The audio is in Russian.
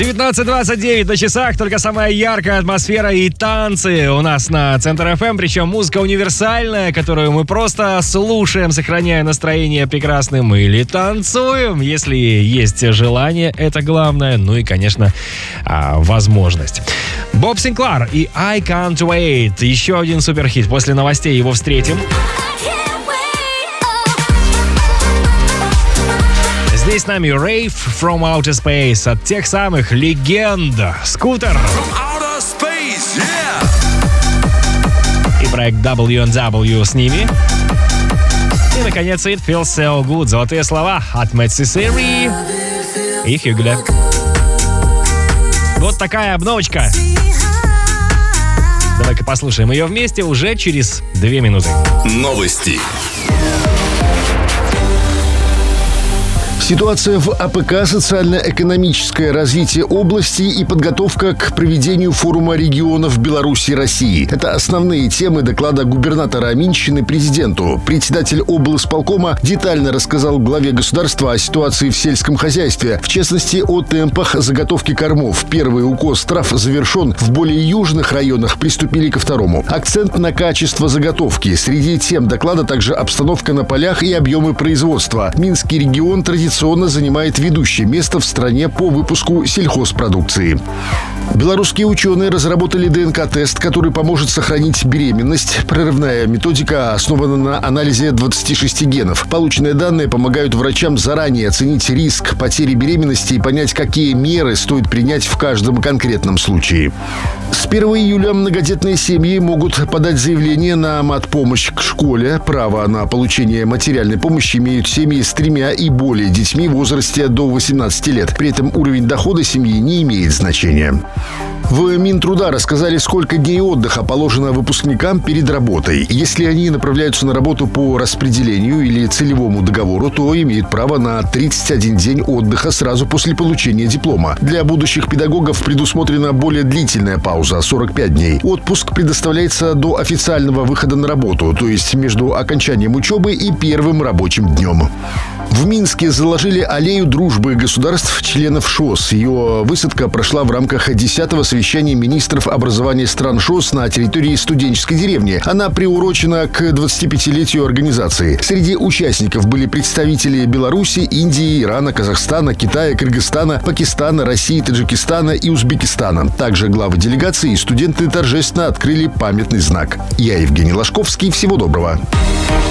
19:29 на часах, только самая яркая атмосфера и танцы у нас на Центр ФМ, причем музыка универсальная, которую мы просто слушаем, сохраняя настроение прекрасным, или танцуем, если есть желание, это главное, ну и, конечно, возможность. Боб Синклар и I Can't Wait, еще один суперхит, после новостей его встретим. Здесь с нами Rave from Outer Space от тех самых легенд Скутер и проект W&W с ними. И, наконец, It Feels So Good. Золотые слова от Мэтси Сэри и Хюгеля. Вот такая обновочка. Давай-ка послушаем ее вместе уже через 2 минуты. Новости. Ситуация в АПК, социально-экономическое развитие области и подготовка к проведению форума регионов Беларуси и России. Это основные темы доклада губернатора Минщины президенту. Председатель облисполкома детально рассказал главе государства о ситуации в сельском хозяйстве, в частности, о темпах заготовки кормов. Первый укос трав завершен. В более южных районах приступили ко второму. Акцент на качество заготовки. Среди тем доклада также обстановка на полях и объемы производства. Минский регион традиционно занимает ведущее место в стране по выпуску сельхозпродукции. Белорусские ученые разработали ДНК-тест, который поможет сохранить беременность. Прорывная методика основана на анализе 26 генов. Полученные данные помогают врачам заранее оценить риск потери беременности и понять, какие меры стоит принять в каждом конкретном случае. С 1 июля многодетные семьи могут подать заявление на матпомощь к школе. Право на получение материальной помощи имеют семьи с 3 и более детьми в возрасте до 18 лет. При этом уровень дохода семьи не имеет значения. В Минтруда рассказали, сколько дней отдыха положено выпускникам перед работой. Если они направляются на работу по распределению или целевому договору, то имеют право на 31 день отдыха сразу после получения диплома. Для будущих педагогов предусмотрена более длительная пауза – 45 дней. Отпуск предоставляется до официального выхода на работу, то есть между окончанием учебы и первым рабочим днем. В Минске заложили аллею дружбы государств членов ШОС. Ее высадка прошла в рамках 10-го совещания министров образования стран ШОС на территории студенческой деревни. Она приурочена к 25-летию организации. Среди участников были представители Беларуси, Индии, Ирана, Казахстана, Китая, Кыргызстана, Пакистана, России, Таджикистана и Узбекистана. Также главы делегации и студенты торжественно открыли памятный знак. Я Евгений Ложковский. Всего доброго.